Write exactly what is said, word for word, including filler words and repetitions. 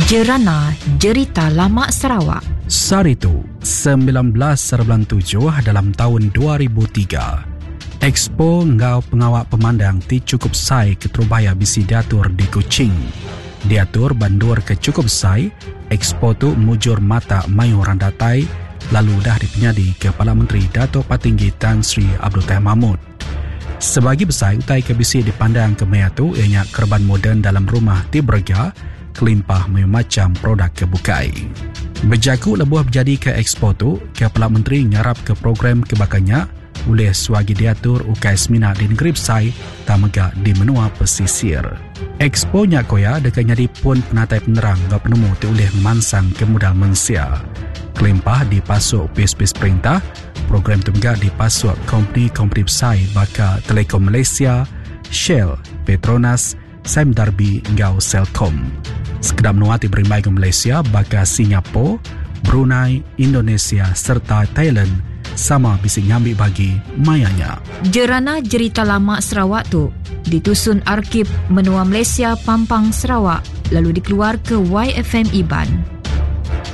Jerana Jerita Lama Sarawak. Saritu, sembilan belas bulan tujuh dalam tahun dua ribu tiga. Expo Ngau Pengawak Pemandang ti cukup sai ke Terubaya bisi diatur di Kuching. Diatur bandur ke cukup sai, Expo tu mujur mata mayu randatai, lalu dah dipenyadi Kepala Menteri Datuk Patinggi Tan Sri Abdul Tahir Mahmud. Sebagi besar utai ke bisi dipandang ke maya tu ianya kerban moden dalam rumah ti berga, kelimpah macam produk kebukai. Berjaku lebuh berjadi ke Expo tu, Kepala Menteri nyarap ke program kebakannya oleh suagi diatur U K S Mina di negeri Besai tamega di menua pesisir. Expo nya koya dekat nyadi pun penatai penerang gak penemu ti oleh mansang ke modal Malaysia. Kelimpah dipasuk pis-pis perintah, program tu juga dipasuk kompeni-kompeni Besai baka Telekom Malaysia, Shell, Petronas, Sime Darby ngau Celcom. Sekedar menua ti berimai ke Malaysia baka Singapura, Brunei, Indonesia serta Thailand sama bising nyambi bagi mayanya. Jerana Jerita Lama Sarawak tu ditusun Arkib Menua Malaysia Pampang Sarawak lalu dikeluar ke Y F M Iban.